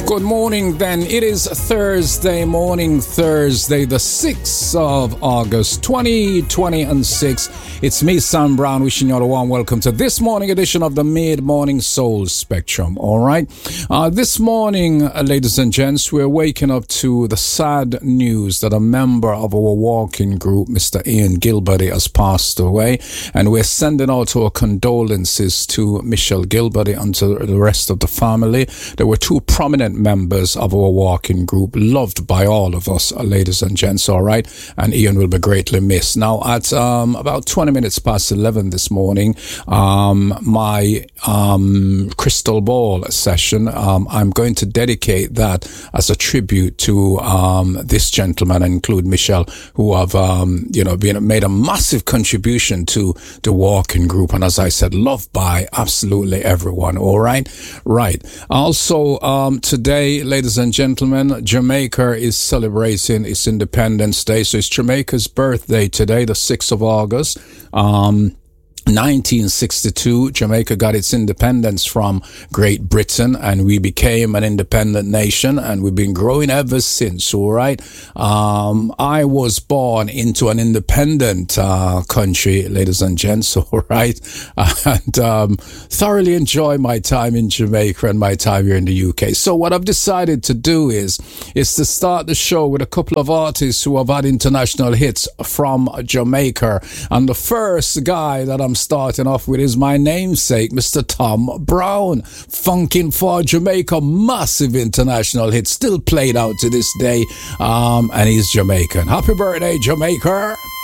Good morning then. It is Thursday morning, Thursday the 6th of August 2026. It's me, Sam Brown, wishing you all a warm welcome to this morning edition of the Mid-Morning Soul Spectrum. All right. This morning, ladies and gents, we're waking up to the sad news that a member of our walking group, Mr. Ian Gilbody, has passed away. And we're sending out our condolences to Michelle Gilbody and to the rest of the family. There were two prominent members of our walking group, loved by all of us, ladies and gents, all right? And Ian will be greatly missed. Now, at about 20 minutes past 11 this morning, my crystal ball session, I'm going to dedicate that as a tribute to this gentleman, and include Michelle, who have, made a massive contribution to the walking group. And as I said, loved by absolutely everyone, all right? Right. Also, today, ladies and gentlemen, Jamaica is celebrating its Independence Day. So it's Jamaica's birthday today, the 6th of August. 1962, Jamaica got its independence from Great Britain, and we became an independent nation, and we've been growing ever since, all right? I was born into an independent country, ladies and gents, all right? And thoroughly enjoy my time in Jamaica and my time here in the UK. So what I've decided to do is to start the show with a couple of artists who have had international hits from Jamaica. And the first guy that I'm starting off with is my namesake, Mr. Tom Brown, funking for Jamaica, massive international hit, still played out to this day, and he's Jamaican. Happy birthday, Jamaica!